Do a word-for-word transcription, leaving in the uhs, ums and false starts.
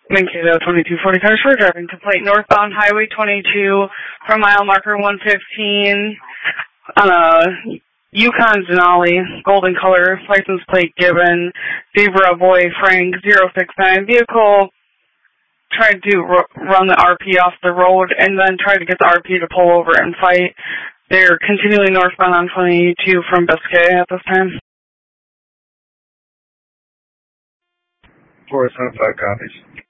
Mankato twenty-two forty car short driving complaint northbound Highway twenty-two from mile marker one fifteen. Uh, Yukon Denali, golden color, license plate given, Zebra Boy Frank zero six nine vehicle. Tried to r- run the R P off the road and then tried to get the R P to pull over and fight. They're continuing northbound on twenty-two from Biscay at this time. four seven five copies.